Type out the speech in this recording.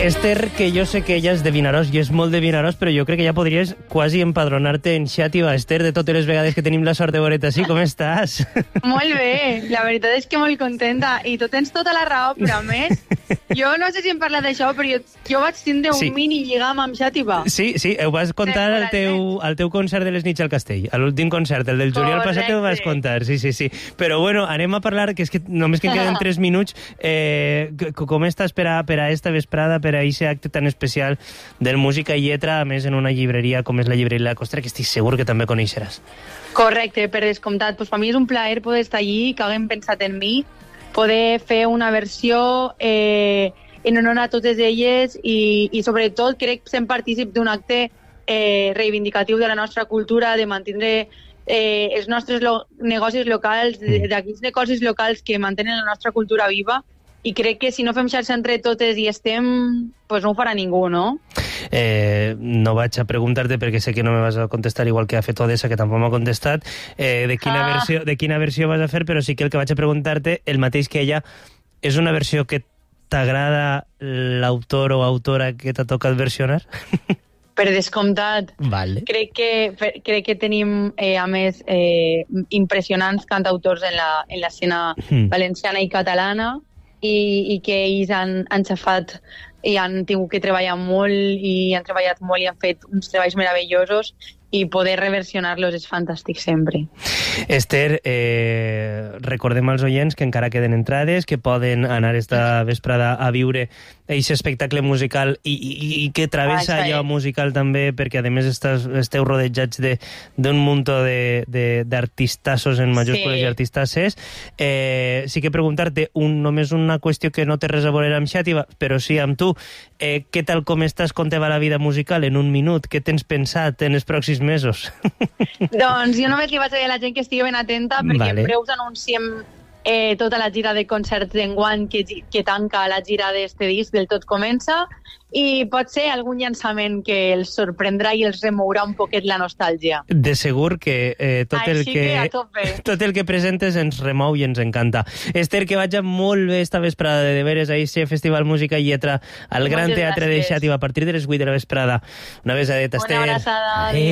Esther, que jo sé que ella és de Vinaròs i és molt de Vinaròs, però jo crec que ja podries quasi empadronar-te en Xàtiva. Esther, de totes les vegades que tenim la sort de veure't així, com estàs? Molt bé, la veritat és que molt contenta. I tu tens tota la raó, però a més, jo no sé si hem parlat d'això, però jo vaig tindre un mini lligam amb Xàtiva. Sí, ho vas contar al teu concert de les nits al Castell, a l'últim concert, el del juliol passat ho vas contar, sí. Però bueno, anem a parlar, que és que només que queden 3 minuts, com estàs per a esta vesprada, per a aquest acte tan especial del Música i Lletra, a més en una llibreria com és la llibreria La Costera, que estic segur que també coneixeràs. Correcte, per descomptat. Pues per mi és un plaer poder estar allí, que haguem pensat en mi, poder fer una versió en honor a totes elles i sobretot crec que sent partícip d'un acte reivindicatiu de la nostra cultura, de mantenir els nostres negocis locals, d'aquells negocis locals que mantenen la nostra cultura viva. I crec que si no fem xarxa entre totes i estem, pues no ho farà ningú, no? No vaig a preguntar-te perquè sé que no me vas a contestar igual que ha fet Odessa, que tampoc m'ha contestat, de quina versió vas a fer, però sí que el que vaig a preguntar-te, el mateix que ella, és una versió que t'agrada l'autor o autora que t'ha tocat versionar? Per descomptat. Vale. Crec que tenim, a més, impressionants cantautors en l'escena valenciana i catalana, i que ells han xafat i han tingut que treballar molt i han treballat molt i han fet uns treballs meravellosos, i poder reversionar-los és fantàstic sempre. Esther, recordem als oients que encara queden entrades, que poden anar esta vesprada a viure aquest espectacle musical i que travessa allò musical també, perquè a més esteu rodejats d'un munt d'artistassos en majúscules i artistasses. Sí que preguntar-te només una qüestió que no té res a veure amb Xàtiva, però sí amb tu. Què tal com estàs, com te va la vida musical en un minut? Què tens pensat en els pròxims mesos? Doncs jo només li vaig dir a la gent que estigui ben atenta, perquè en breus anunciem tota la gira de concerts d'enguany que tanca la gira d'este disc del Tot Comença, i pot ser algun llançament que els sorprendrà i els remourà un poquet la nostàlgia. De segur que tot el que presentes ens remou i ens encanta. Esther, que vaig molt bé esta vesprada de veres a aquest Festival Música i Lletra al Gran Teatre de Xàtiva a partir de les 8 de la vesprada. Una besadeta, Esther. Una abraçada.